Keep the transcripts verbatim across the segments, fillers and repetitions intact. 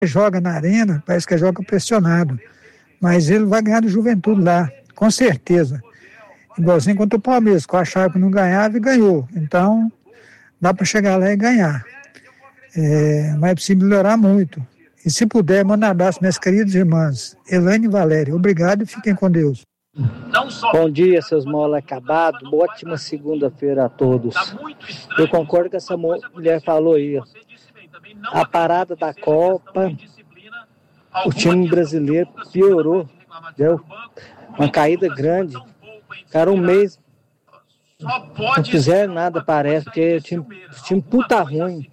joga na arena, parece que joga pressionado, mas ele vai ganhar do Juventude lá, com certeza. Igualzinho contra o Palmeiras, que eu achava que não ganhava e ganhou. Então, dá para chegar lá e ganhar. É, mas é preciso melhorar muito. E se puder, manda um abraço, minhas queridas irmãs, Elaine e Valéria. Obrigado e fiquem com Deus. Bom dia, seus mola acabados. Ótima segunda-feira a todos. Eu concordo com o que essa mulher falou aí. A parada da Copa, o time brasileiro piorou. Deu uma caída grande. Cara, um mês não fizeram nada, parece, porque o time, o time puta ruim.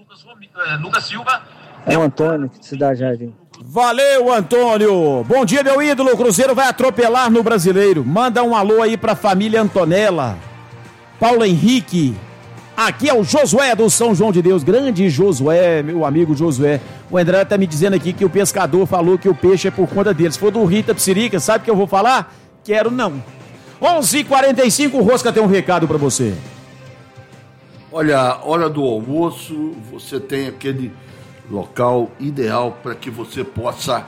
É o Antônio, de Cidade Jardim. Valeu, Antônio. Bom dia, meu ídolo. O Cruzeiro vai atropelar no Brasileiro. Manda um alô aí pra família Antonella. Paulo Henrique. Aqui é o Josué do São João de Deus. Grande Josué, meu amigo Josué. O André tá me dizendo aqui que o pescador falou que o peixe é por conta dele. Se for do Rita Psirica, sabe o que eu vou falar? Quero não. onze e quarenta e cinco, o Rosca tem um recado pra você. Olha, hora do almoço, você tem aquele local ideal para que você possa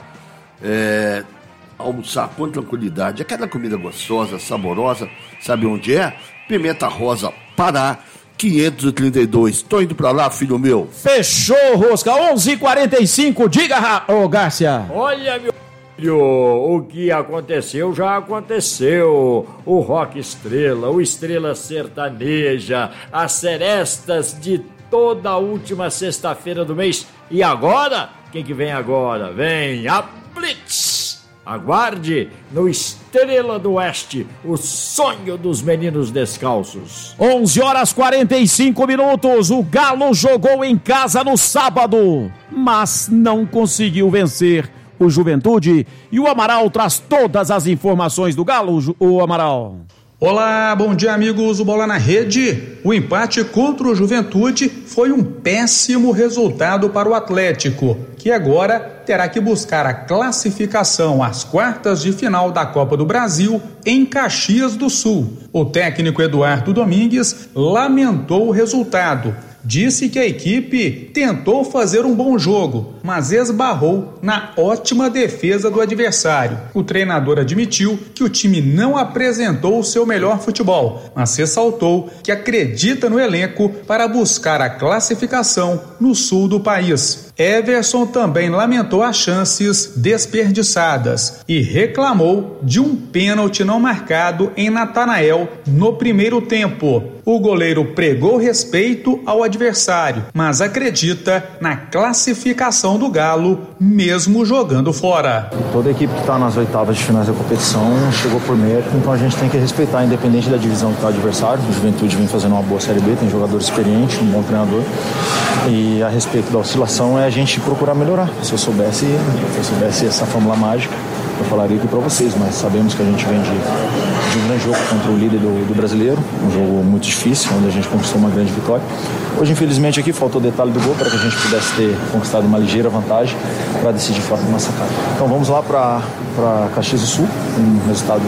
é, almoçar com tranquilidade. Aquela comida gostosa, saborosa, sabe onde é? Pimenta Rosa, Pará, quinhentos e trinta e dois. Tô indo para lá, filho meu. Fechou, Rosca. onze e quarenta e cinco, diga, ô Gárcia. Olha, meu filho, o que aconteceu já aconteceu. O Rock Estrela, o Estrela Sertaneja, as serestas de toda a última sexta-feira do mês. E agora? Quem que vem agora? Vem a Blitz. Aguarde no Estrela do Oeste, o sonho dos meninos descalços. onze horas e quarenta e cinco minutos. O Galo jogou em casa no sábado, mas não conseguiu vencer o Juventude. E o Amaral traz todas as informações do Galo, o Amaral. Olá, bom dia, amigos do Bola na Rede. O empate contra o Juventude foi um péssimo resultado para o Atlético, que agora terá que buscar a classificação às quartas de final da Copa do Brasil em Caxias do Sul. O técnico Eduardo Domingues lamentou o resultado. Disse que a equipe tentou fazer um bom jogo, mas esbarrou na ótima defesa do adversário. O treinador admitiu que o time não apresentou o seu melhor futebol, mas ressaltou que acredita no elenco para buscar a classificação no sul do país. Everson também lamentou as chances desperdiçadas e reclamou de um pênalti não marcado em Natanael no primeiro tempo. O goleiro pregou respeito ao adversário, mas acredita na classificação do Galo, mesmo jogando fora. Toda a equipe que está nas oitavas de finais da competição chegou por mérito, então a gente tem que respeitar, independente da divisão que está o adversário. O Juventude vem fazendo uma boa Série B, tem jogador experiente, um bom treinador, e a respeito da oscilação é a gente procurar melhorar. Se eu soubesse, se eu soubesse essa fórmula mágica, eu falaria aqui para vocês, mas sabemos que a gente vem de, de um grande jogo contra o líder do, do brasileiro, um jogo muito difícil, onde a gente conquistou uma grande vitória. Hoje, infelizmente, aqui faltou o detalhe do gol para que a gente pudesse ter conquistado uma ligeira vantagem para decidir fora do nossa casa. Então vamos lá para Caxias do Sul, um resultado,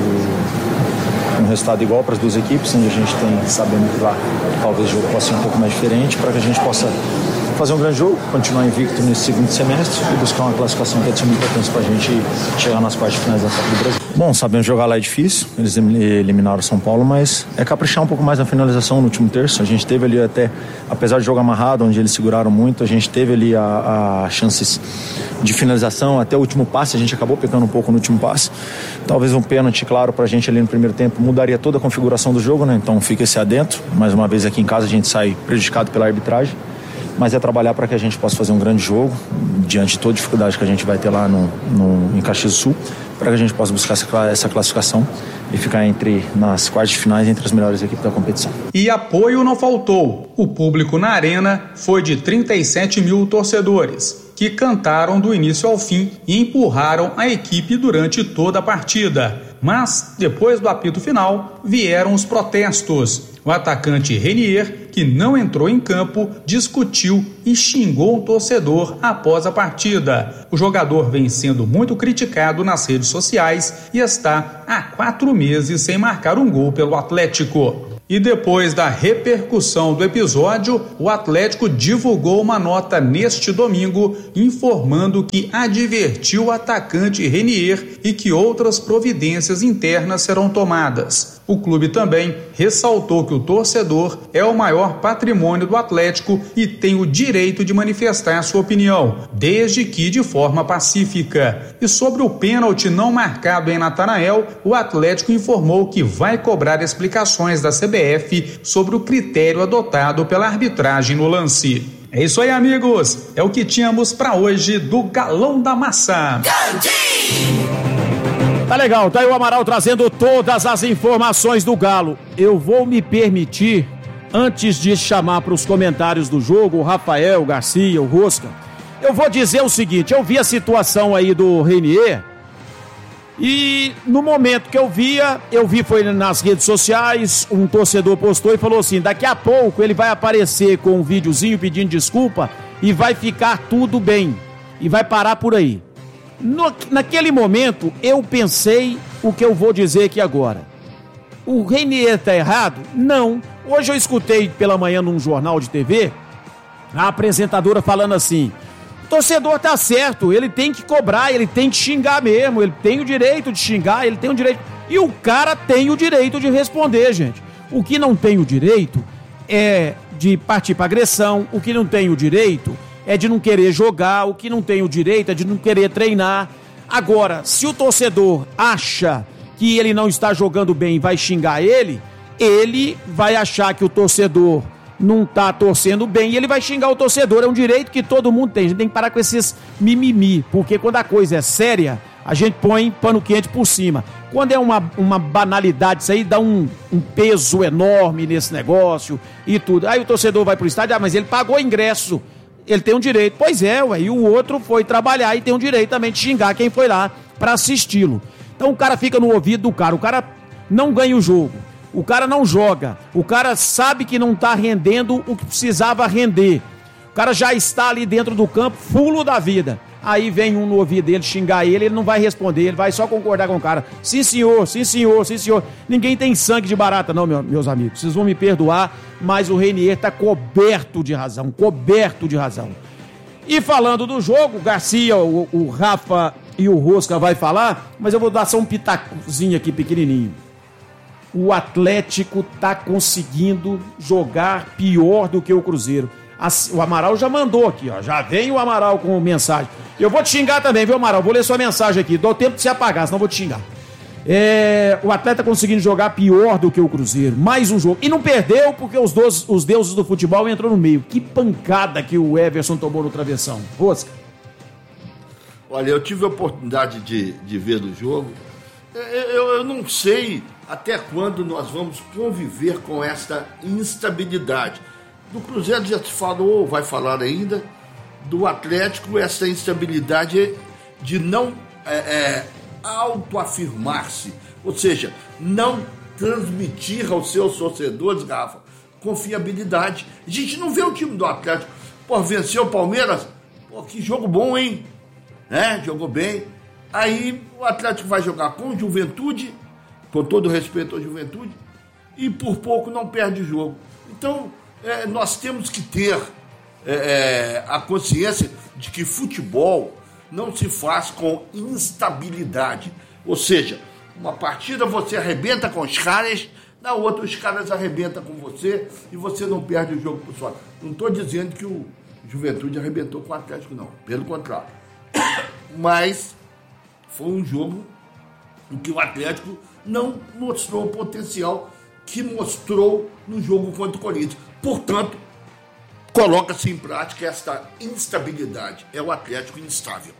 um resultado igual para as duas equipes, onde a gente tem, sabendo que lá talvez o jogo possa ser um pouco mais diferente, para que a gente possa fazer um grande jogo, continuar invicto nesse segundo semestre e buscar uma classificação que é de muita importância para a gente chegar nas quartas de finais da Copa do Brasil. Bom, sabendo jogar lá é difícil, eles eliminaram o São Paulo, mas é caprichar um pouco mais na finalização no último terço. A gente teve ali até, apesar de jogo amarrado, onde eles seguraram muito, a gente teve ali a, a chances de finalização, até o último passe, a gente acabou pecando um pouco no último passe. Talvez um pênalti, claro, pra gente ali no primeiro tempo mudaria toda a configuração do jogo, né? Então fica esse adentro. Mais uma vez aqui em casa a gente sai prejudicado pela arbitragem. Mas é trabalhar para que a gente possa fazer um grande jogo, diante de toda a dificuldade que a gente vai ter lá no, no, em Caxias do Sul, para que a gente possa buscar essa, essa classificação e ficar entre, nas quartas de finais entre as melhores equipes da competição. E apoio não faltou. O público na arena foi de trinta e sete mil torcedores, que cantaram do início ao fim e empurraram a equipe durante toda a partida. Mas, depois do apito final, vieram os protestos. O atacante Renier, que não entrou em campo, discutiu e xingou um torcedor após a partida. O jogador vem sendo muito criticado nas redes sociais e está há quatro meses sem marcar um gol pelo Atlético. E depois da repercussão do episódio, o Atlético divulgou uma nota neste domingo informando que advertiu o atacante Renier e que outras providências internas serão tomadas. O clube também ressaltou que o torcedor é o maior patrimônio do Atlético e tem o direito de manifestar sua opinião, desde que de forma pacífica. E sobre o pênalti não marcado em Natanael, o Atlético informou que vai cobrar explicações da C B F sobre o critério adotado pela arbitragem no lance. É isso aí, amigos. É o que tínhamos para hoje do Galão da Massa. Tá legal, tá aí o Amaral trazendo todas as informações do Galo. Eu vou me permitir, antes de chamar para os comentários do jogo, o Rafael, o Garcia, o Rosca, eu vou dizer o seguinte: eu vi a situação aí do Renier e no momento que eu via, eu vi foi nas redes sociais, um torcedor postou e falou assim: daqui a pouco ele vai aparecer com um videozinho pedindo desculpa e vai ficar tudo bem e vai parar por aí. No, naquele momento, eu pensei o que eu vou dizer aqui agora. O Renier tá errado? Não. Hoje eu escutei pela manhã num jornal de T V a apresentadora falando assim: o torcedor tá certo, ele tem que cobrar, ele tem que xingar mesmo, ele tem o direito de xingar, ele tem o direito... E o cara tem o direito de responder, gente. O que não tem o direito é de partir para agressão, o que não tem o direito é de não querer jogar, o que não tem o direito é de não querer treinar. Agora, se o torcedor acha que ele não está jogando bem e vai xingar ele, ele vai achar que o torcedor não está torcendo bem e ele vai xingar o torcedor. É um direito que todo mundo tem. A gente tem que parar com esses mimimi, porque quando a coisa é séria, a gente põe pano quente por cima. Quando é uma, uma banalidade, isso aí dá um, um peso enorme nesse negócio e tudo. Aí o torcedor vai pro estádio: ah, mas ele pagou ingresso, ele tem um direito. Pois é, ué, e o outro foi trabalhar e tem um direito também de xingar quem foi lá para assisti-lo. Então o cara fica no ouvido do cara, o cara não ganha o jogo, o cara não joga, o cara sabe que não tá rendendo o que precisava render, o cara já está ali dentro do campo, fulo da vida. Aí vem um no ouvido dele xingar ele, ele não vai responder, ele vai só concordar com o cara. Sim senhor, sim senhor, sim senhor. Ninguém tem sangue de barata não, meus amigos. Vocês vão me perdoar, mas o Renier tá coberto de razão, coberto de razão. E falando do jogo, o Garcia, o, o Rafa e o Rosca vai falar, mas eu vou dar só um pitacozinho aqui pequenininho. O Atlético tá conseguindo jogar pior do que o Cruzeiro. O Amaral já mandou aqui, ó. Já vem o Amaral com mensagem. Eu vou te xingar também, viu, Amaral? Vou ler sua mensagem aqui. Dou tempo de se apagar, senão eu vou te xingar. É, o Atlético conseguindo jogar pior do que o Cruzeiro. Mais um jogo. E não perdeu porque os, dois, os deuses do futebol entrou no meio. Que pancada que o Everson tomou no travessão. Rosca. Olha, eu tive a oportunidade de, de ver o jogo. Eu, eu, eu não sei até quando nós vamos conviver com esta instabilidade. Do Cruzeiro já se falou, vai falar ainda. Do Atlético, essa instabilidade de não é, é, autoafirmar-se, ou seja, não transmitir aos seus torcedores, Rafa, confiabilidade. A gente não vê o time do Atlético, pô, venceu o Palmeiras, pô, que jogo bom, hein? Né? Jogou bem. Aí o Atlético vai jogar com o Juventude, com todo respeito à Juventude, e por pouco não perde o jogo. Então, É, nós temos que ter é, é, a consciência de que futebol não se faz com instabilidade. Ou seja, uma partida você arrebenta com os caras, na outra os caras arrebentam com você e você não perde o jogo por sorte. Não estou dizendo que o Juventude arrebentou com o Atlético, não. Pelo contrário. Mas foi um jogo em que o Atlético não mostrou o potencial que mostrou no jogo contra o Corinthians. Portanto, coloca-se em prática esta instabilidade. É o Atlético instável.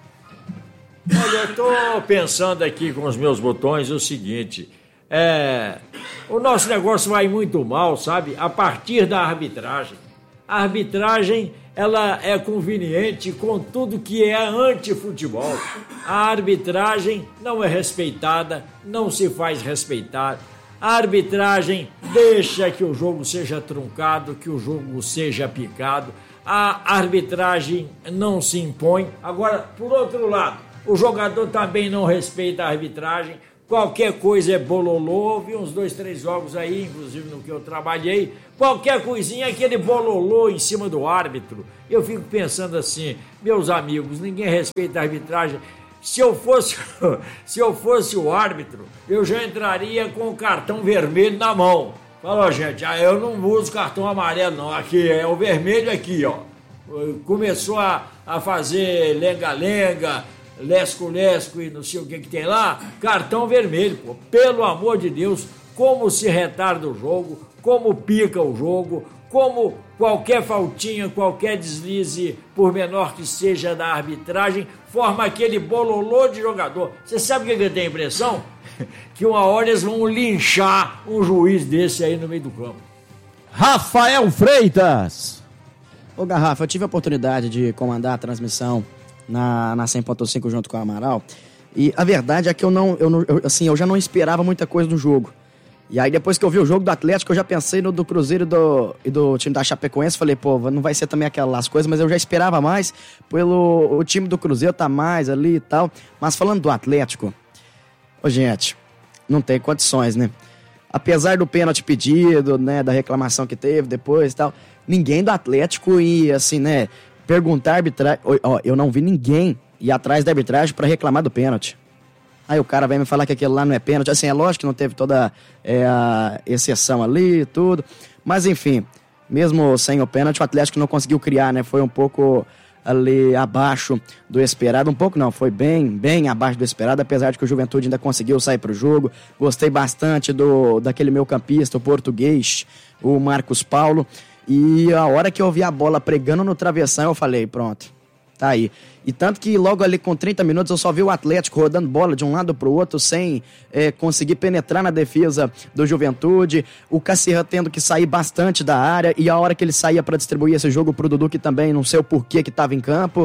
Olha, eu estou pensando aqui com os meus botões o seguinte: é, o nosso negócio vai muito mal, sabe? A partir da arbitragem. A arbitragem, ela é conveniente com tudo que é anti-futebol. A arbitragem não é respeitada, não se faz respeitar. A arbitragem deixa que o jogo seja truncado, que o jogo seja picado. A arbitragem não se impõe. Agora, por outro lado, o jogador também não respeita a arbitragem. qualquer coisa é bololô, vi uns dois, três jogos aí, inclusive no que eu trabalhei, qualquer coisinha é aquele bololô em cima do árbitro. Eu fico pensando assim, meus amigos, ninguém respeita a arbitragem. Se eu fosse, se eu fosse o árbitro, eu já entraria com o cartão vermelho na mão. Falou, gente, ah, eu não uso cartão amarelo não, aqui é o vermelho aqui, ó. Começou a, a fazer lenga-lenga, lesco-lesco e não sei o que que tem lá, cartão vermelho, pô. Pelo amor de Deus, como se retarda o jogo, como pica o jogo, como qualquer faltinha, qualquer deslize, por menor que seja da arbitragem, forma aquele bololô de jogador. Você sabe o que eu tenho a impressão? Que uma hora eles vão linchar um juiz desse aí no meio do campo. Rafael Freitas. Ô Garrafa, eu tive a oportunidade de comandar a transmissão na, na cem ponto cinco junto com o Amaral, e a verdade é que eu não, eu não eu, assim, eu já não esperava muita coisa do jogo. E aí depois que eu vi o jogo do Atlético, eu já pensei no do Cruzeiro e do, e do time da Chapecoense, falei, pô, não vai ser também aquelas coisas, mas eu já esperava mais pelo o time do Cruzeiro tá mais ali e tal. Mas falando do Atlético, ô gente, não tem condições, né? Apesar do pênalti pedido, né, da reclamação que teve depois e tal, ninguém do Atlético ia, assim, né, perguntar a arbitragem. Ó, eu não vi ninguém ir atrás da arbitragem pra reclamar do pênalti. Aí o cara vem me falar que aquilo lá não é pênalti. Assim, é lógico que não teve toda é, a exceção ali e tudo. Mas, enfim, mesmo sem o pênalti, o Atlético não conseguiu criar, né? Foi um pouco ali abaixo do esperado. Um pouco não, foi bem, bem abaixo do esperado, apesar de que o Juventude ainda conseguiu sair pro jogo. Gostei bastante do, daquele meio campista, o português, o Marcos Paulo. E a hora que eu vi a bola pregando no travessão, eu falei, pronto, tá aí. E tanto que logo ali com trinta minutos eu só vi o Atlético rodando bola de um lado pro outro sem é, conseguir penetrar na defesa do Juventude. O Cacirra tendo que sair bastante da área, e a hora que ele saía para distribuir esse jogo pro Dudu, que também não sei o porquê que tava em campo,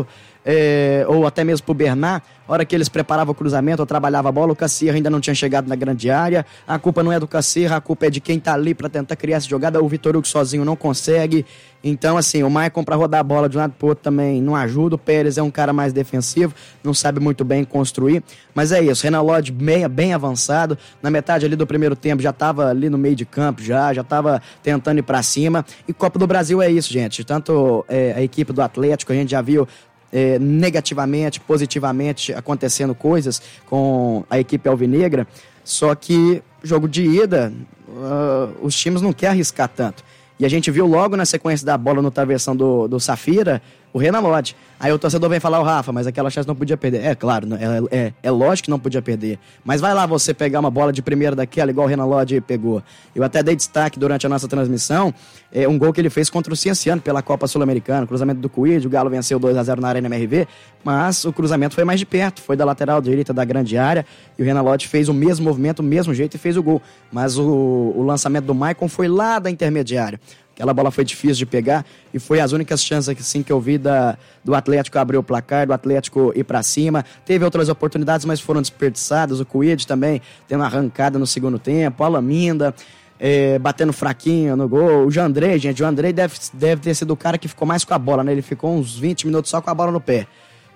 é, ou até mesmo pro Bernard, a hora que eles preparavam o cruzamento, eu trabalhava a bola, o Cacirra ainda não tinha chegado na grande área. A culpa não é do Cacirra, a culpa é de quem tá ali para tentar criar essa jogada. O Vitor Hugo sozinho não consegue. Então, assim, o Maicon para rodar a bola de um lado pro outro também não ajuda. O Pérez é um cara mais defensivo, não sabe muito bem construir, mas é isso. Renan Lodge bem, bem avançado, na metade ali do primeiro tempo já estava ali no meio de campo, já já estava tentando ir para cima. E Copa do Brasil é isso, gente, tanto é, a equipe do Atlético, a gente já viu é, negativamente, positivamente acontecendo coisas com a equipe alvinegra, só que jogo de ida, uh, os times não querem arriscar tanto. E a gente viu logo na sequência da bola no travessão do, do Safira, o Renan Lodge. Aí o torcedor vem falar, o Rafa, mas aquela chance não podia perder. É claro, é, é, é lógico que não podia perder. Mas vai lá você pegar uma bola de primeira daquela, igual o Renan Lodge pegou. Eu até dei destaque durante a nossa transmissão, é, um gol que ele fez contra o Cienciano pela Copa Sul-Americana, cruzamento do Coelho, o Galo venceu dois a zero na Arena M R V, mas o cruzamento foi mais de perto, foi da lateral direita da grande área, e o Renan Lodge fez o mesmo movimento, o mesmo jeito e fez o gol. Mas o, o lançamento do Maicon foi lá da intermediária. Aquela bola foi difícil de pegar e foi as únicas chances assim, que eu vi da, do Atlético abrir o placar, do Atlético ir pra cima. Teve outras oportunidades, mas foram desperdiçadas. O Coelho também tem uma arrancada no segundo tempo. A Laminda é, batendo fraquinho no gol. O Jandrei, gente, o Jandrei deve, deve ter sido o cara que ficou mais com a bola, né? Ele ficou uns vinte minutos só com a bola no pé.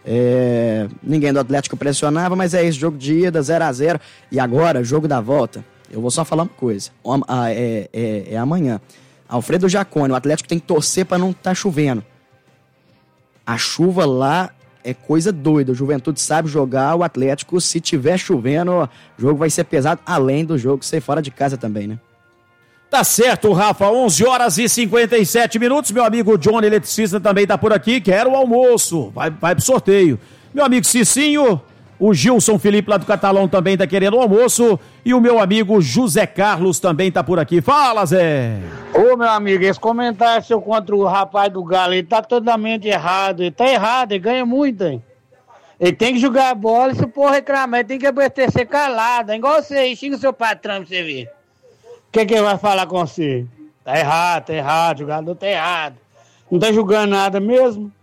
É, ninguém do Atlético pressionava, mas é isso, jogo de ida, zero a zero. E agora, jogo da volta, eu vou só falar uma coisa. É, é, é amanhã. Alfredo Jaconi, o Atlético tem que torcer para não estar tá chovendo. A chuva lá é coisa doida. O Juventude sabe jogar, o Atlético, se tiver chovendo, o jogo vai ser pesado, além do jogo ser fora de casa também, né? Tá certo, Rafa, onze horas e cinquenta e sete minutos. Meu amigo Johnny Eletricista também tá por aqui, quer o almoço, vai, vai pro sorteio. Meu amigo Cicinho, o Gilson Felipe lá do Catalão também tá querendo o almoço. E o meu amigo José Carlos também tá por aqui. Fala, Zé! Ô, meu amigo, esse comentário seu contra o rapaz do Galo, ele tá totalmente errado. Ele tá errado, ele ganha muito, hein? Ele tem que jogar a bola e se o povo reclamar, ele tem que obedecer calado. É igual você, xinga o seu patrão pra você ver. O que que ele vai falar com você? Tá errado, tá errado, o jogador tá errado. Não tá julgando nada mesmo?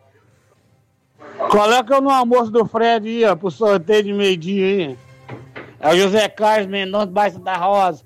Coloca eu no almoço do Fred aí, ó, pro sorteio de meio-dia aí. É o José Carlos Mendonça Baixa da Rosa.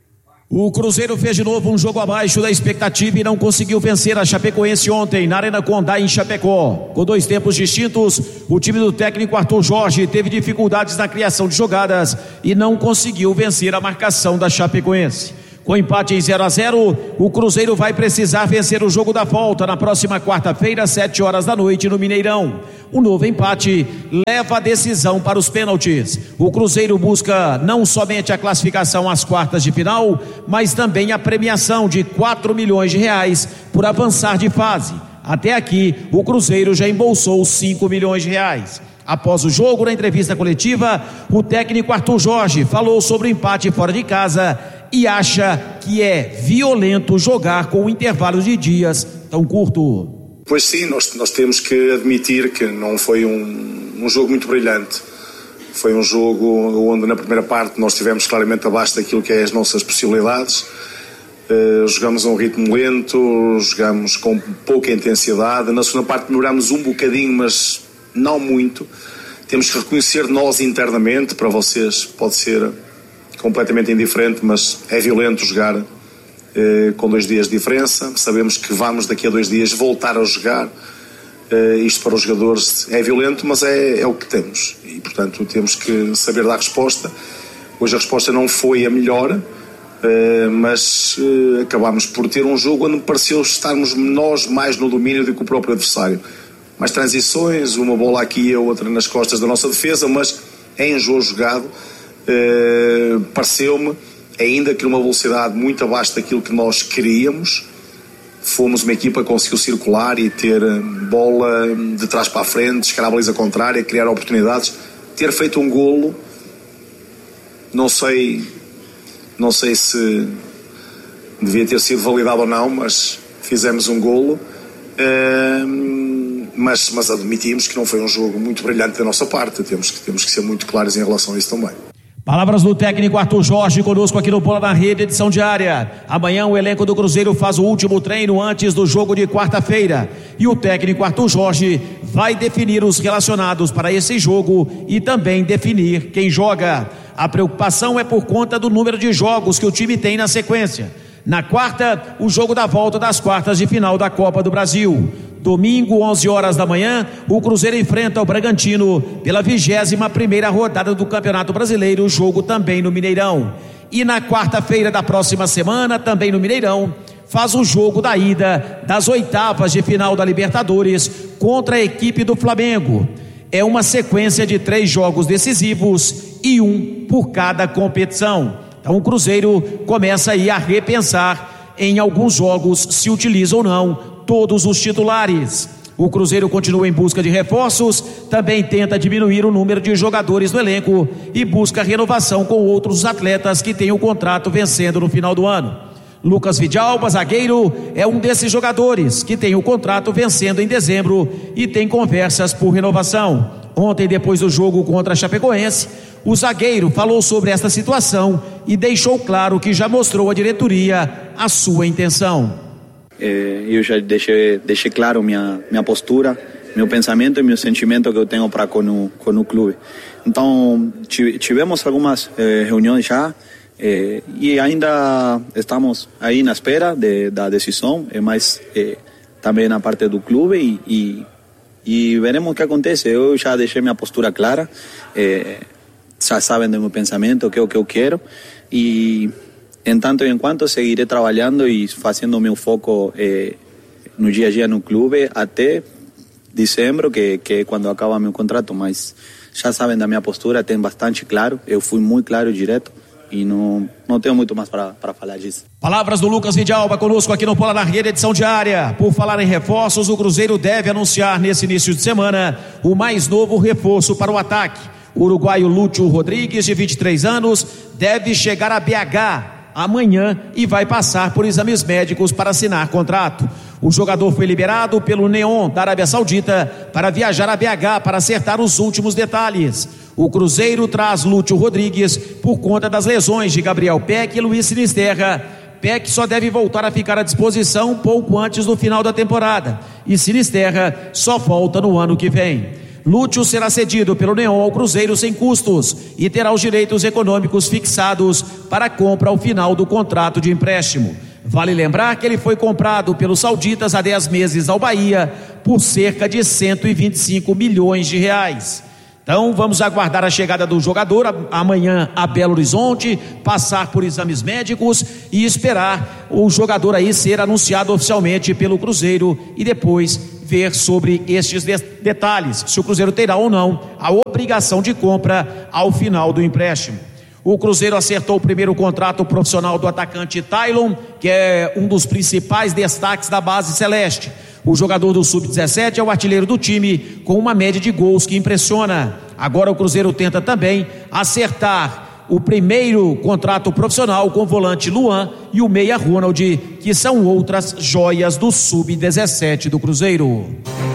O Cruzeiro fez de novo um jogo abaixo da expectativa e não conseguiu vencer a Chapecoense ontem na Arena Condá em Chapecó. Com dois tempos distintos, o time do técnico Arthur Jorge teve dificuldades na criação de jogadas e não conseguiu vencer a marcação da Chapecoense. Com empate em zero a zero, o Cruzeiro vai precisar vencer o jogo da volta na próxima quarta-feira, às sete horas da noite, no Mineirão. O novo empate leva a decisão para os pênaltis. O Cruzeiro busca não somente a classificação às quartas de final, mas também a premiação de quatro milhões de reais por avançar de fase. Até aqui, o Cruzeiro já embolsou cinco milhões de reais. Após o jogo, na entrevista coletiva, o técnico Arthur Jorge falou sobre o empate fora de casa e acha que é violento jogar com um intervalo de dias tão curto. Pois sim, nós, nós temos que admitir que não foi um, um jogo muito brilhante. Foi um jogo onde na primeira parte nós estivemos claramente abaixo daquilo que é as nossas possibilidades. Uh, jogamos a um ritmo lento, jogamos com pouca intensidade. Na segunda parte melhoramos um bocadinho, mas não muito. Temos que reconhecer nós internamente, para vocês pode ser completamente indiferente, mas é violento jogar eh, com dois dias de diferença. Sabemos que vamos daqui a dois dias voltar a jogar. Eh, isto para os jogadores é violento, mas é, é o que temos e portanto temos que saber dar resposta. Hoje a resposta não foi a melhor, eh, mas eh, acabámos por ter um jogo onde me pareceu estarmos nós mais no domínio do que o próprio adversário. Mais transições, uma bola aqui e a outra nas costas da nossa defesa, mas em jogo jogado Uh, pareceu-me, ainda que numa velocidade muito abaixo daquilo que nós queríamos. Fomos uma equipa que conseguiu circular e ter bola de trás para a frente, chegar à baliza contrária, criar oportunidades, ter feito um golo. Não sei não sei se devia ter sido validado ou não, mas fizemos um golo. Uh, mas, mas admitimos que não foi um jogo muito brilhante da nossa parte. Temos que, temos que ser muito claros em relação a isso também. Palavras do técnico Arthur Jorge conosco aqui no Bola na Rede, edição diária. Amanhã o elenco do Cruzeiro faz o último treino antes do jogo de quarta-feira. E o técnico Arthur Jorge vai definir os relacionados para esse jogo e também definir quem joga. A preocupação é por conta do número de jogos que o time tem na sequência. Na quarta, o jogo da volta das quartas de final da Copa do Brasil. Domingo, onze horas da manhã, o Cruzeiro enfrenta o Bragantino pela vigésima primeira rodada do Campeonato Brasileiro, jogo também no Mineirão. E na quarta-feira da próxima semana, também no Mineirão, faz o jogo da ida das oitavas de final da Libertadores contra a equipe do Flamengo. É uma sequência de três jogos decisivos e um por cada competição. Então o Cruzeiro começa aí a repensar em alguns jogos se utiliza ou não todos os titulares. O Cruzeiro continua em busca de reforços, também tenta diminuir o número de jogadores no elenco e busca renovação com outros atletas que têm o contrato vencendo no final do ano. Lucas Vidalba, zagueiro, é um desses jogadores que tem o contrato vencendo em dezembro e tem conversas por renovação. Ontem, depois do jogo contra a Chapecoense, o zagueiro falou sobre esta situação e deixou claro que já mostrou à diretoria a sua intenção. Eu já deixei, deixei claro minha, minha postura, meu pensamento e meu sentimento que eu tenho para com o, com o clube. Então, tivemos algumas eh, reuniões já eh, e ainda estamos aí na espera de, da decisão, mas eh, também na parte do clube e, e, e veremos o que acontece. Eu já deixei minha postura clara, eh, já sabem do meu pensamento, o que é o que eu quero e... Em tanto e enquanto seguirei trabalhando e fazendo meu foco eh, no dia a dia no clube até dezembro, que, que é quando acaba meu contrato, mas já sabem da minha postura, tem bastante claro, eu fui muito claro e direto e não, não tenho muito mais para falar disso. Palavras do Lucas Vidalba conosco aqui no Bola na Rede, edição diária. Por falar em reforços, o Cruzeiro deve anunciar nesse início de semana o mais novo reforço para o ataque. O uruguaio Lúcio Rodrigues, de vinte e três anos, deve chegar a B H amanhã e vai passar por exames médicos para assinar contrato. O jogador foi liberado pelo Neon da Arábia Saudita para viajar a B H para acertar os últimos detalhes. O Cruzeiro traz Lúcio Rodrigues por conta das lesões de Gabriel Peck e Luiz Sinisterra. Peck só deve voltar a ficar à disposição pouco antes do final da temporada e Sinisterra só volta no ano que vem. Lúcio será cedido pelo Neon ao Cruzeiro sem custos e terá os direitos econômicos fixados para a compra ao final do contrato de empréstimo. Vale lembrar que ele foi comprado pelos sauditas há dez meses ao Bahia por cerca de cento e vinte e cinco milhões de reais. Então vamos aguardar a chegada do jogador amanhã a Belo Horizonte, passar por exames médicos e esperar o jogador aí ser anunciado oficialmente pelo Cruzeiro e depois ver sobre estes de- detalhes, se o Cruzeiro terá ou não a obrigação de compra ao final do empréstimo. O Cruzeiro acertou o primeiro contrato profissional do atacante Tylon, que é um dos principais destaques da base celeste. O jogador do sub dezessete é o artilheiro do time, com uma média de gols que impressiona. Agora o Cruzeiro tenta também acertar o primeiro contrato profissional com o volante Luan e o meia Ronald, que são outras joias do sub dezessete do Cruzeiro.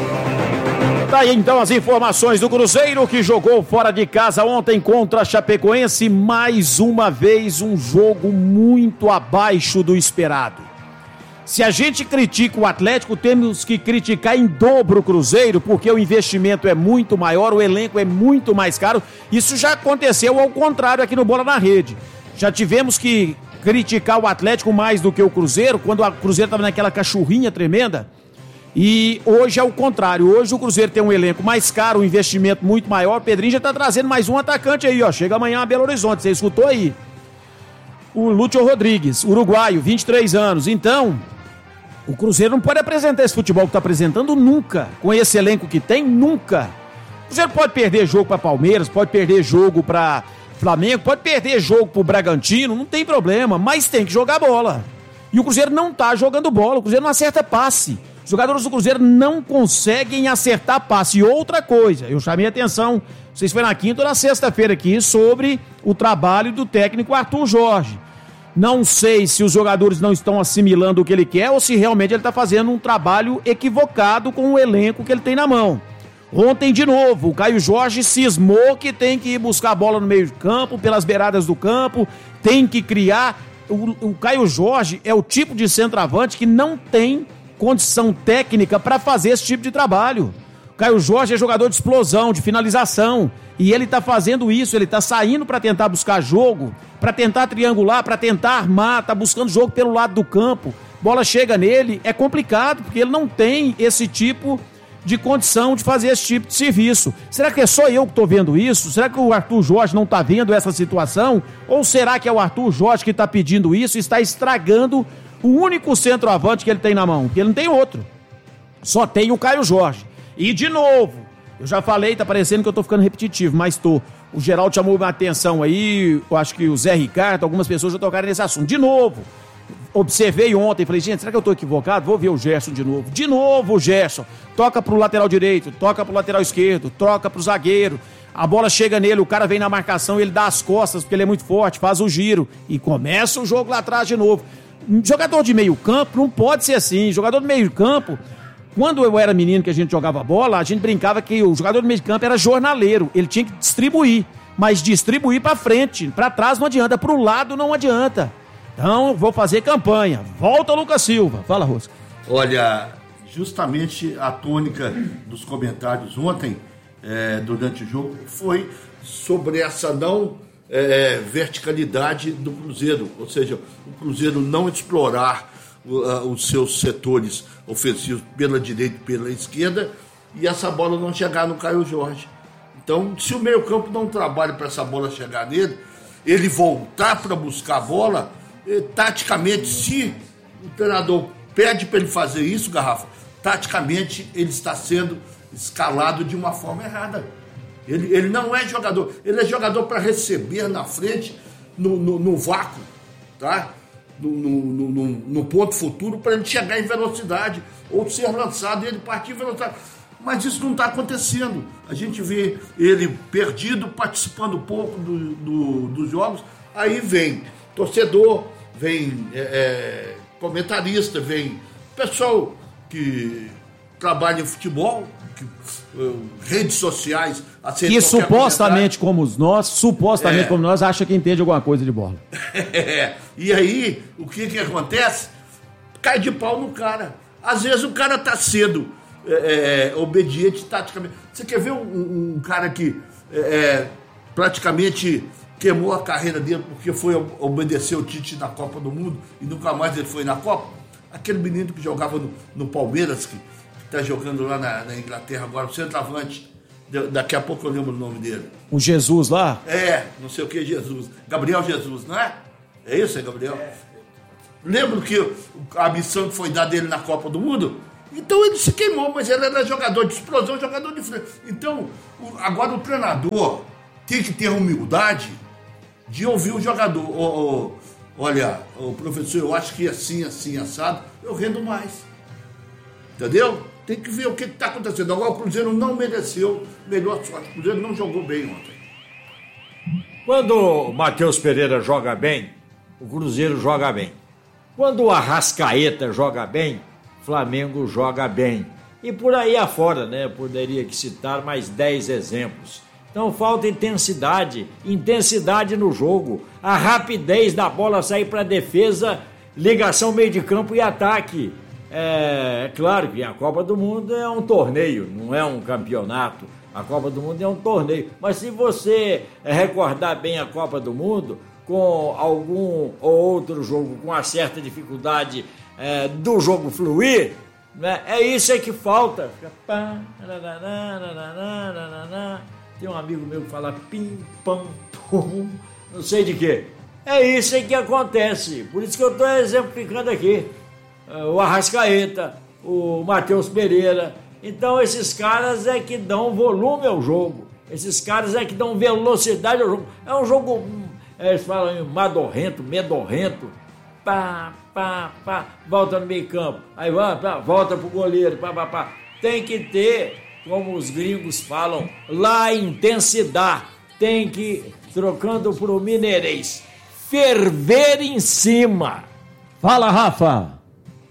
Tá aí então as informações do Cruzeiro, que jogou fora de casa ontem contra a Chapecoense. Mais uma vez um jogo muito abaixo do esperado. Se a gente critica o Atlético, temos que criticar em dobro o Cruzeiro, porque o investimento é muito maior, o elenco é muito mais caro. Isso já aconteceu ao contrário aqui no Bola na Rede. Já tivemos que criticar o Atlético mais do que o Cruzeiro, quando o Cruzeiro estava naquela cachorrinha tremenda. E hoje é o contrário. Hoje o Cruzeiro tem um elenco mais caro, um investimento muito maior. O Pedrinho já está trazendo mais um atacante aí, ó. Chega amanhã a Belo Horizonte, você escutou aí? O Lúcio Rodrigues, uruguaio, vinte e três anos. Então, o Cruzeiro não pode apresentar esse futebol que está apresentando nunca. Com esse elenco que tem, nunca. O Cruzeiro pode perder jogo para Palmeiras, pode perder jogo para Flamengo, pode perder jogo para o Bragantino, não tem problema, mas tem que jogar bola. E o Cruzeiro não está jogando bola, o Cruzeiro não acerta passe. Os jogadores do Cruzeiro não conseguem acertar passe. E outra coisa, eu chamei a atenção, não sei se foi na quinta ou na sexta-feira aqui, sobre o trabalho do técnico Arthur Jorge. Não sei se os jogadores não estão assimilando o que ele quer ou se realmente ele está fazendo um trabalho equivocado com o elenco que ele tem na mão. Ontem, de novo, o Caio Jorge cismou que tem que ir buscar a bola no meio de campo, pelas beiradas do campo, tem que criar. O, o Caio Jorge é o tipo de centroavante que não tem condição técnica para fazer esse tipo de trabalho. O Caio Jorge é jogador de explosão, de finalização, e ele está fazendo isso, ele está saindo para tentar buscar jogo, para tentar triangular, para tentar armar, está buscando jogo pelo lado do campo, bola chega nele, é complicado, porque ele não tem esse tipo de condição de fazer esse tipo de serviço. Será que é só eu que estou vendo isso? Será que o Arthur Jorge não está vendo essa situação? Ou será que é o Arthur Jorge que está pedindo isso e está estragando o único centroavante que ele tem na mão? Porque ele não tem outro. Só tem o Caio Jorge. E de novo, eu já falei, tá parecendo que eu tô ficando repetitivo, mas tô. O Geraldo chamou minha atenção aí, eu acho que o Zé Ricardo, algumas pessoas já tocaram nesse assunto. De novo, observei ontem, falei, gente, será que eu tô equivocado? Vou ver o Gerson de novo. De novo o Gerson. Toca pro lateral direito, toca pro lateral esquerdo, troca pro zagueiro. A bola chega nele, o cara vem na marcação, ele dá as costas, porque ele é muito forte, faz o giro e começa o jogo lá atrás de novo. Jogador de meio campo não pode ser assim. Jogador de meio campo, quando eu era menino que a gente jogava bola, a gente brincava que o jogador de meio campo era jornaleiro, ele tinha que distribuir, mas distribuir pra frente, pra trás não adianta, pro lado não adianta. Então vou fazer campanha. Volta Lucas Silva. Fala, Rosca. Olha, justamente a tônica dos comentários ontem, é, durante o jogo, foi sobre essa não é, verticalidade do Cruzeiro, ou seja, o Cruzeiro não explorar uh, os seus setores ofensivos pela direita e pela esquerda, e essa bola não chegar no Caio Jorge. Então, se o meio-campo não trabalha para essa bola chegar nele, ele voltar para buscar a bola, eh, taticamente, se o treinador pede para ele fazer isso, Garrafa, taticamente ele está sendo escalado de uma forma errada. Ele, ele não é jogador, ele é jogador para receber na frente, no, no, no vácuo, tá? No, no, no, no ponto futuro, para ele chegar em velocidade, ou ser lançado e ele partir em velocidade. Mas isso não está acontecendo. A gente vê ele perdido, participando pouco do, do, dos jogos. Aí vem torcedor, vem é, é, comentarista, vem pessoal que trabalha em futebol, que, uh, redes sociais. E supostamente como nós, supostamente é. como nós, acha que entende alguma coisa de bola. É. E aí, o que que acontece? Cai de pau no cara. Às vezes o cara tá cedo é, é, obediente taticamente. Você quer ver um, um, um cara que é, praticamente queimou a carreira dele porque foi obedecer o Tite na Copa do Mundo e nunca mais ele foi na Copa? Aquele menino que jogava no, no Palmeiras, que está jogando lá na, na Inglaterra agora, o centroavante, daqui a pouco eu lembro o nome dele. O Jesus lá? É, não sei o que, Jesus. Gabriel Jesus, não é? É isso, é Gabriel? É. Lembro que a missão que foi dada dele na Copa do Mundo? Então ele se queimou, mas ele era jogador de explosão, jogador de frente. Então, o, agora o treinador tem que ter a humildade de ouvir o jogador. O, o, olha, o professor, eu acho que assim, assim, assado, eu rendo mais. Entendeu? Tem que ver o que está acontecendo. Agora o Cruzeiro não mereceu melhor sorte. O Cruzeiro não jogou bem ontem. Quando o Matheus Pereira joga bem, o Cruzeiro joga bem. Quando o Arrascaeta joga bem, o Flamengo joga bem. E por aí afora, né? Poderia citar mais dez exemplos. Então falta intensidade, intensidade no jogo, a rapidez da bola sair para a defesa, ligação meio de campo e ataque. É, é claro que a Copa do Mundo é um torneio, não é um campeonato. A Copa do Mundo é um torneio. Mas se você recordar bem a Copa do Mundo, com algum ou outro jogo com uma certa dificuldade é, do jogo fluir, né, é isso aí que falta. Tem um amigo meu que fala pim, pam, pum, não sei de quê. É isso aí que acontece. Por isso que eu estou exemplificando aqui. O Arrascaeta, o Matheus Pereira. Então esses caras é que dão volume ao jogo. Esses caras é que dão velocidade ao jogo. É um jogo, eles falam madorrento, medorrento. Pá, pá, pá, volta no meio campo. Aí vai, pá, volta pro goleiro, pá, pá, pá. Tem que ter, como os gringos falam, lá intensidade. Tem que, trocando pro mineirês, ferver em cima. Fala, Rafa.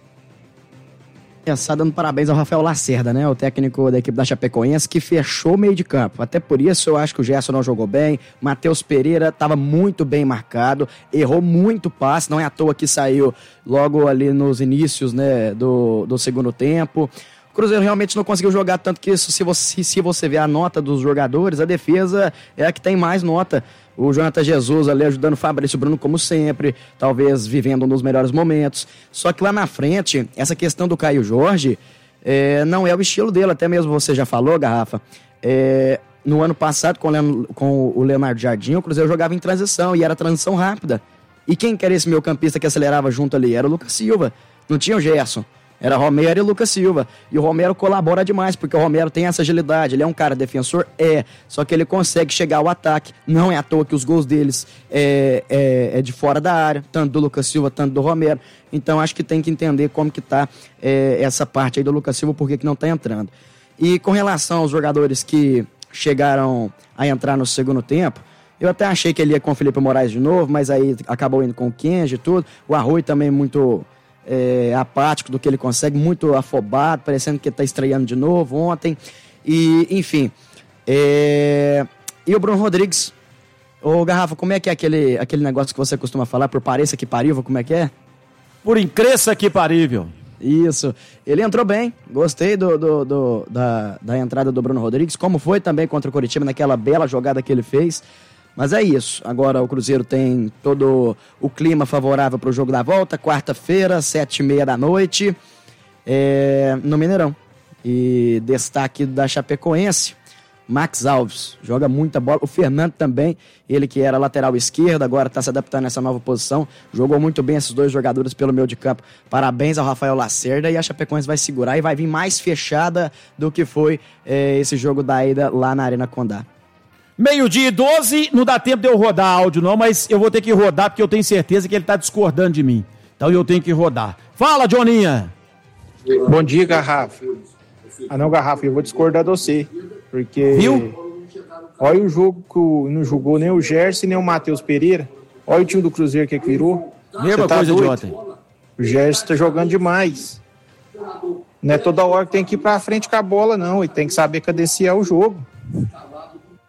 Só dando parabéns ao Rafael Lacerda, né? O técnico da equipe da Chapecoense, que fechou o meio de campo. Até por isso eu acho que o Gerson não jogou bem. Matheus Pereira estava muito bem marcado, errou muito passe, não é à toa que saiu logo ali nos inícios, né, do, do segundo tempo. O Cruzeiro realmente não conseguiu jogar tanto que isso. Se você, se você ver a nota dos jogadores, a defesa é a que tem mais nota. O Jonathan Jesus ali ajudando o Fabrício Bruno como sempre, talvez vivendo um dos melhores momentos. Só que lá na frente, essa questão do Caio Jorge é, não é o estilo dele, até mesmo você já falou, Garrafa. É, no ano passado, com o, Leon, com o Leonardo Jardim, o Cruzeiro jogava em transição e era transição rápida. E quem que era esse meio campista que acelerava junto ali? Era o Lucas Silva, não tinha o Gerson. Era Romero e Lucas Silva. E o Romero colabora demais, porque o Romero tem essa agilidade. Ele é um cara defensor? É. Só que ele consegue chegar ao ataque. Não é à toa que os gols deles é, é, é de fora da área. Tanto do Lucas Silva, tanto do Romero. Então acho que tem que entender como que tá é, essa parte aí do Lucas Silva, por que não tá entrando. E com relação aos jogadores que chegaram a entrar no segundo tempo, eu até achei que ele ia com o Felipe Moraes de novo, mas aí acabou indo com o Kenji e tudo. O Arrui também muito... É, apático do que ele consegue, muito afobado, parecendo que está estreando de novo ontem. E, enfim. É... E o Bruno Rodrigues? Ô, Garrafa, como é que é aquele, aquele negócio que você costuma falar? Por pareça que parível, como é que é? Por incresça que parível. Isso. Ele entrou bem. Gostei do, do, do, da, da entrada do Bruno Rodrigues, como foi também contra o Coritiba, naquela bela jogada que ele fez. Mas é isso. Agora o Cruzeiro tem todo o clima favorável para o jogo da volta. Quarta-feira, sete e meia da noite, é, no Mineirão. E destaque da Chapecoense, Max Alves. Joga muita bola. O Fernando também, ele que era lateral esquerdo, agora está se adaptando nessa nova posição. Jogou muito bem esses dois jogadores pelo meio de campo. Parabéns ao Rafael Lacerda. E a Chapecoense vai segurar e vai vir mais fechada do que foi é, esse jogo da ida lá na Arena Condá. Meio-dia e doze, não dá tempo de eu rodar áudio não, mas eu vou ter que rodar porque eu tenho certeza que ele tá discordando de mim. Então eu tenho que rodar. Fala, Joninha! Bom dia, Garrafa. Ah não, Garrafa, eu vou discordar de você. Porque... Viu? Olha o jogo que não jogou nem o Gerson nem o Matheus Pereira. Olha o time do Cruzeiro que, é que virou. Mesma tá coisa doido? De ontem. O Gerson tá jogando demais. Não é toda hora que tem que ir pra frente com a bola, não. E tem que saber cadenciar o jogo.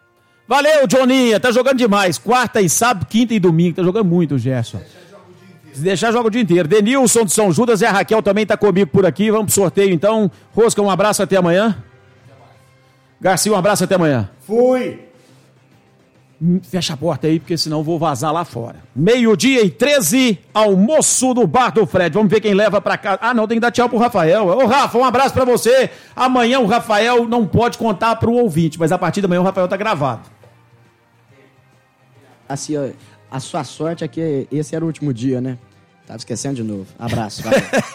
Valeu, Joninha, tá jogando demais. Quarta e sábado, quinta e domingo, tá jogando muito o Gerson. Se deixar, joga o dia inteiro. Denilson de São Judas e a Raquel também tá comigo por aqui. Vamos pro sorteio então. Rosca, um abraço até amanhã. Garcia, um abraço até amanhã. Fui. Fecha a porta aí, porque senão eu vou vazar lá fora. Meio-dia e treze, almoço do Bar do Fred. Vamos ver quem leva pra casa. Ah, não, tem que dar tchau pro Rafael. Ô, Rafa, um abraço pra você. Amanhã o Rafael não pode contar pro ouvinte, mas a partir da manhã o Rafael tá gravado. Assim, ó, a sua sorte é que esse era o último dia, né? Tava esquecendo de novo. Abraço.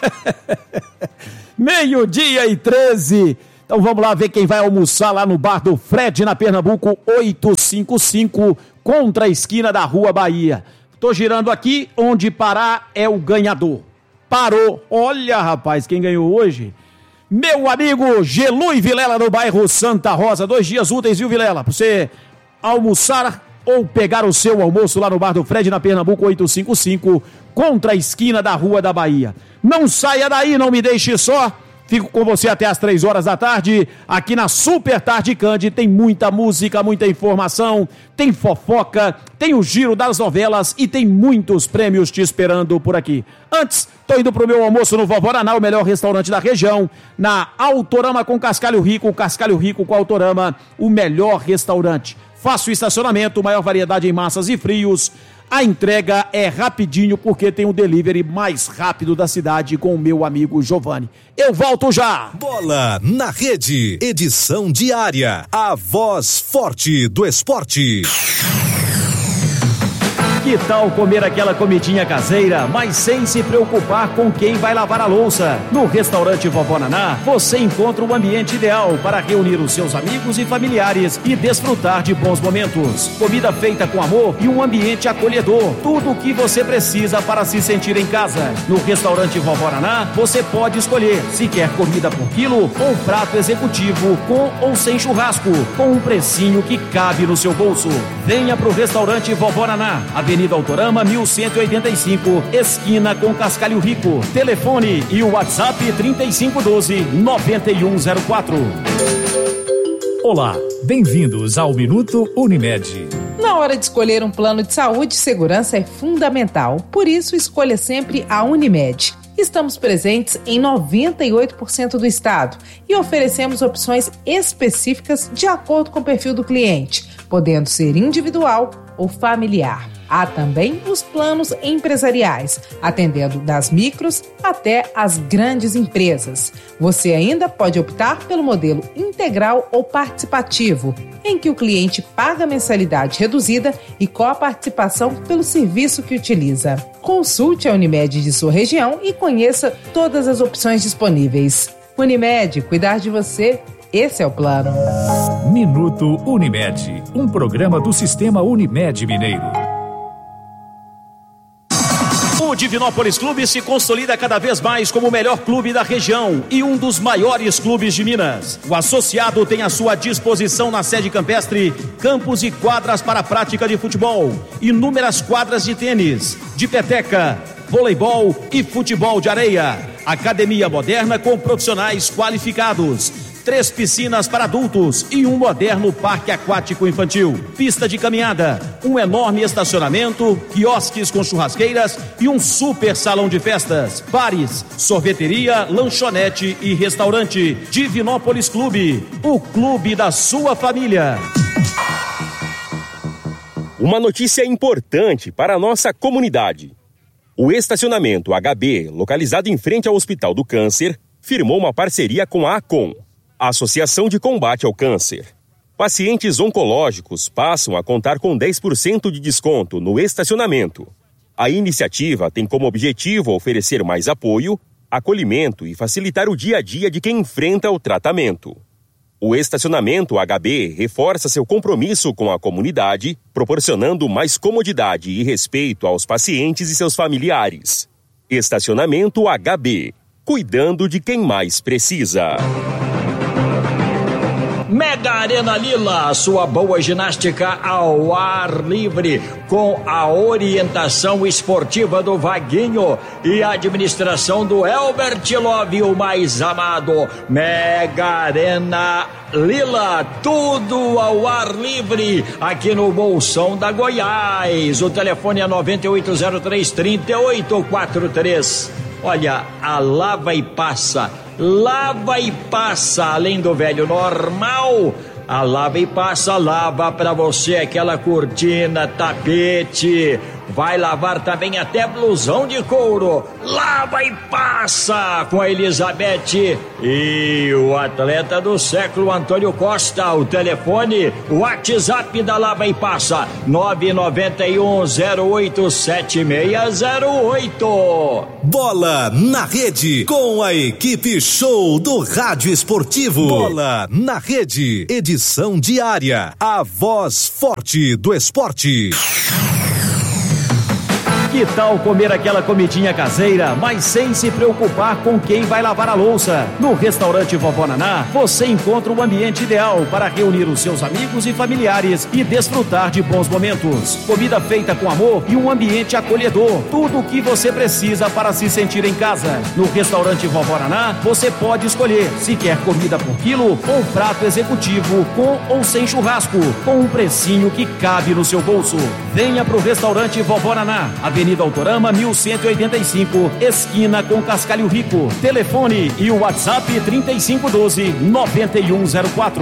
Meio-dia e treze. Então vamos lá ver quem vai almoçar lá no Bar do Fred, na Pernambuco oitocentos e cinquenta e cinco, contra a esquina da Rua Bahia. Tô girando aqui, onde parar é o ganhador. Parou. Olha, rapaz, quem ganhou hoje? Meu amigo Gelu e Vilela, no bairro Santa Rosa. Dois dias úteis, viu, Vilela? Pra você almoçar ou pegar o seu almoço lá no Bar do Fred, na Pernambuco oitocentos e cinquenta e cinco, contra a esquina da Rua da Bahia. Não saia daí, não me deixe só. Fico com você até as três horas da tarde, aqui na Super Tarde Cande. Tem muita música, muita informação, tem fofoca, tem o giro das novelas e tem muitos prêmios te esperando por aqui. Antes, tô indo pro meu almoço no Vovó Naná, o melhor restaurante da região, na Autorama com Cascalho Rico, Cascalho Rico com Autorama, o melhor restaurante. Faço estacionamento, maior variedade em massas e frios. A entrega é rapidinho porque tem o delivery mais rápido da cidade com o meu amigo Giovanni. Eu volto já! Bola na Rede, edição diária, a voz forte do esporte. Que tal comer aquela comidinha caseira, mas sem se preocupar com quem vai lavar a louça? No restaurante Vovó Naná, você encontra o ambiente ideal para reunir os seus amigos e familiares e desfrutar de bons momentos. Comida feita com amor e um ambiente acolhedor. Tudo o que você precisa para se sentir em casa. No restaurante Vovó Naná, você pode escolher se quer comida por quilo ou prato executivo com ou sem churrasco, com um precinho que cabe no seu bolso. Venha pro restaurante Vovó Naná, Avenida Autorama mil cento e oitenta e cinco, esquina com Cascalho Rico. Telefone e o WhatsApp trinta e cinco doze, noventa e um zero quatro. Olá, bem-vindos ao Minuto Unimed. Na hora de escolher um plano de saúde, segurança é fundamental. Por isso, escolha sempre a Unimed. Estamos presentes em noventa e oito por cento do estado e oferecemos opções específicas de acordo com o perfil do cliente, podendo ser individual ou familiar. Há também os planos empresariais, atendendo das micros até as grandes empresas. Você ainda pode optar pelo modelo integral ou participativo, em que o cliente paga mensalidade reduzida e coparticipação pelo serviço que utiliza. Consulte a Unimed de sua região e conheça todas as opções disponíveis. Unimed, cuidar de você, esse é o plano. Minuto Unimed, um programa do Sistema Unimed Mineiro. O Divinópolis Clube se consolida cada vez mais como o melhor clube da região e um dos maiores clubes de Minas. O associado tem à sua disposição na sede campestre campos e quadras para a prática de futebol, inúmeras quadras de tênis, de peteca, voleibol e futebol de areia. Academia moderna com profissionais qualificados. Três piscinas para adultos e um moderno parque aquático infantil. Pista de caminhada, um enorme estacionamento, quiosques com churrasqueiras e um super salão de festas. Bares, sorveteria, lanchonete e restaurante. Divinópolis Clube, o clube da sua família. Uma notícia importante para a nossa comunidade. O estacionamento H B, localizado em frente ao Hospital do Câncer, firmou uma parceria com a ACOM, Associação de Combate ao Câncer. Pacientes oncológicos passam a contar com dez por cento de desconto no estacionamento. A iniciativa tem como objetivo oferecer mais apoio, acolhimento e facilitar o dia a dia de quem enfrenta o tratamento. O estacionamento H B reforça seu compromisso com a comunidade, proporcionando mais comodidade e respeito aos pacientes e seus familiares. Estacionamento H B, cuidando de quem mais precisa. Mega Arena Lila, sua boa ginástica ao ar livre, com a orientação esportiva do Vaguinho e a administração do Elbert Love, o mais amado. Mega Arena Lila, tudo ao ar livre, aqui no Bolsão da Goiás. O telefone é nove oito zero três, três oito quatro três. Olha, a lava e passa, lava e passa, além do velho normal, a lava e passa lava pra você aquela cortina, tapete, vai lavar também até blusão de couro. Lava e passa com a Elizabeth e o atleta do século Antônio Costa. O telefone, o WhatsApp da Lava e Passa nove nove um zero oito sete seis zero oito. Bola na Rede com a equipe show do Rádio Esportivo. Bola na Rede, edição diária, a voz forte do esporte. Que tal comer aquela comidinha caseira, mas sem se preocupar com quem vai lavar a louça? No restaurante Vovó Naná, você encontra o ambiente ideal para reunir os seus amigos e familiares e desfrutar de bons momentos. Comida feita com amor e um ambiente acolhedor. Tudo o que você precisa para se sentir em casa. No restaurante Vovó Naná, você pode escolher se quer comida por quilo ou prato executivo com ou sem churrasco, com um precinho que cabe no seu bolso. Venha pro restaurante Vovó Naná, Avenida Autorama mil cento e oitenta e cinco, esquina com Cascalho Rico. Telefone e o WhatsApp trinta e cinco doze, noventa e um zero quatro.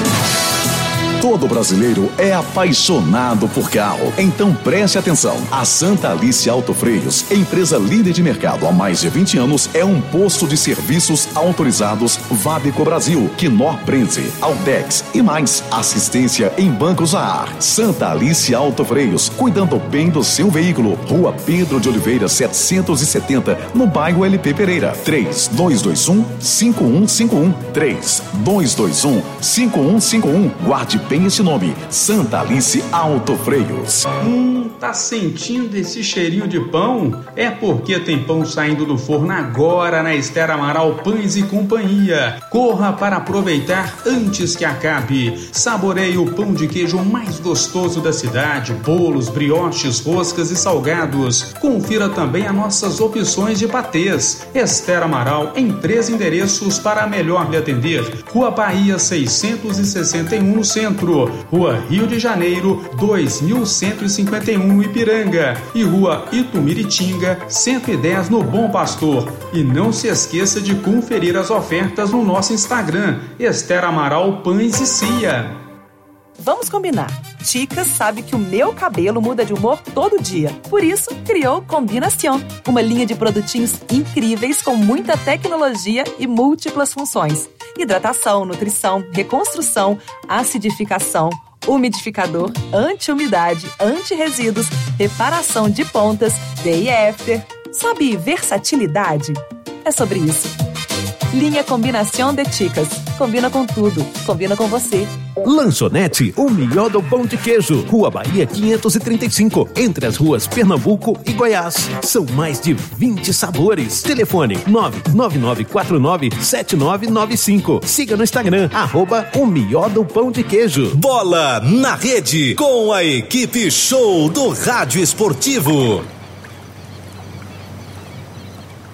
Todo brasileiro é apaixonado por carro. Então preste atenção. A Santa Alice Autofreios, empresa líder de mercado há mais de vinte anos, é um posto de serviços autorizados Vadeco Brasil, Knorr Prenze, Altex e mais. Assistência em bancos a ar. Santa Alice Autofreios, cuidando bem do seu veículo. Rua Pedro de Oliveira, setecentos e setenta, no bairro L P Pereira. três dois dois um, cinco um cinco um. três dois dois um, cinco um cinco um. Guarde bem esse nome, Santa Alice Autofreios. Hum, tá sentindo esse cheirinho de pão? É porque tem pão saindo do forno agora na Esther Amaral Pães e Companhia. Corra para aproveitar antes que acabe. Saboreie o pão de queijo mais gostoso da cidade, bolos, brioches, roscas e salgados. Confira também as nossas opções de patês. Esther Amaral em três endereços para melhor lhe atender. Rua Bahia seiscentos e sessenta e um no centro, Rua Rio de Janeiro dois mil cento e cinquenta e um no Ipiranga e Rua Itumiritinga cento e dez no Bom Pastor. E não se esqueça de conferir as ofertas no nosso Instagram, Esther Amaral Pães e Cia. Vamos combinar. Ticas sabe que o meu cabelo muda de humor todo dia. Por isso, criou Combinação, uma linha de produtinhos incríveis com muita tecnologia e múltiplas funções. Hidratação, nutrição, reconstrução, acidificação, umidificador, anti-umidade, anti-resíduos, reparação de pontas, day after. Sabe versatilidade? É sobre isso. Linha Combinação de Ticas. Combina com tudo. Combina com você. Lanchonete O Melhor do Pão de Queijo. Rua Bahia quinhentos e trinta e cinco. Entre as ruas Pernambuco e Goiás. São mais de vinte sabores. Telefone nove nove nove quatro nove sete nove nove cinco. Siga no Instagram, arroba O Melhor do Pão de Queijo. Bola na Rede com a equipe show do Rádio Esportivo.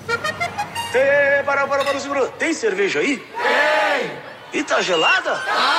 Ei, para, para, para, segura. Tem cerveja aí? Tem! E tá gelada? Tá!